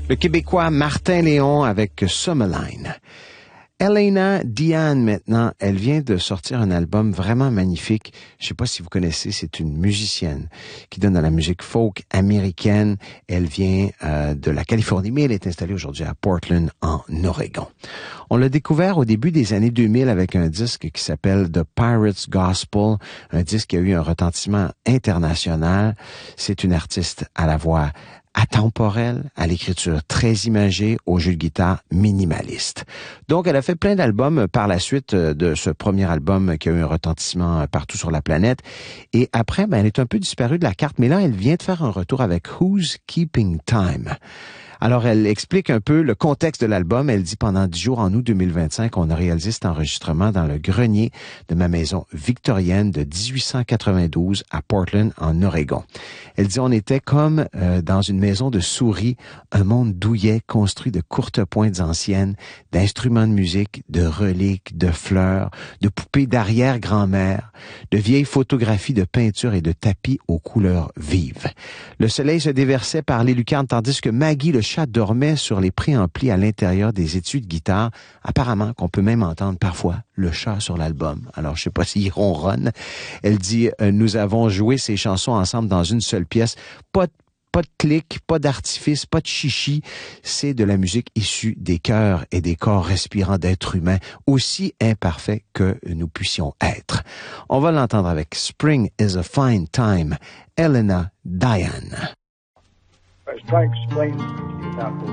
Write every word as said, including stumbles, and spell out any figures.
Le Québécois Martin Léon avec Summerline. Elena Diane, maintenant, elle vient de sortir un album vraiment magnifique. Je sais pas si vous connaissez, c'est une musicienne qui donne de la musique folk américaine. Elle vient euh, de la Californie, mais elle est installée aujourd'hui à Portland, en Oregon. On l'a découvert au début des années deux mille avec un disque qui s'appelle The Pirate's Gospel, un disque qui a eu un retentissement international. C'est une artiste à la voix atemporelle, à l'écriture très imagée, au jeu de guitare minimaliste. Donc, elle a fait plein d'albums par la suite de ce premier album qui a eu un retentissement partout sur la planète. Et après, ben, elle est un peu disparue de la carte, mais là, elle vient de faire un retour avec Who's Keeping Time? Alors, elle explique un peu le contexte de l'album. Elle dit, pendant dix jours, en août deux mille vingt-cinq, on a réalisé cet enregistrement dans le grenier de ma maison victorienne de dix-huit cent quatre-vingt-douze à Portland, en Oregon. Elle dit, on était comme euh, dans une maison de souris, un monde douillet construit de courtes pointes anciennes, d'instruments de musique, de reliques, de fleurs, de poupées d'arrière-grand-mère, de vieilles photographies de peintures et de tapis aux couleurs vives. Le soleil se déversait par les lucarnes, tandis que Maggie, le chat, dormait sur les préamplis à l'intérieur des étuis de guitare. Apparemment qu'on peut même entendre parfois le chat sur l'album. Alors, je sais pas s'il ronronne. Elle dit, euh, nous avons joué ces chansons ensemble dans une seule pièce. Pas de Pas de clic, pas d'artifice, pas de chichi. C'est de la musique issue des cœurs et des corps respirants d'êtres humains, aussi imparfaits que nous puissions être. On va l'entendre avec Spring is a Fine Time, Elena Diane. I was trying to explain to you about the